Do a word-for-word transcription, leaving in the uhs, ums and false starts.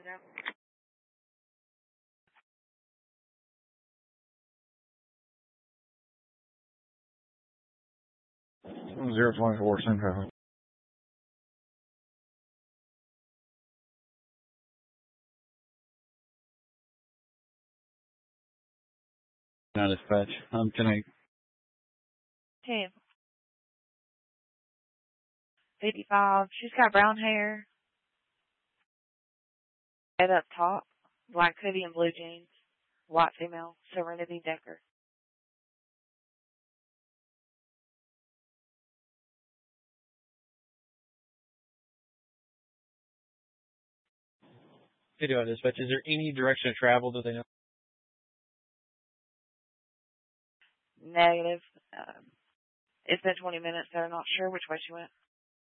find out. Zero twenty four Central. Not dispatch. Um, can I? Hey, fifty-five. She's got brown hair. Head up top. Black hoodie and blue jeans. White female. Serenity Decker. Video dispatch. Is there any direction of travel? Do they know? Negative. Um, it's been twenty minutes. They're not sure which way she went.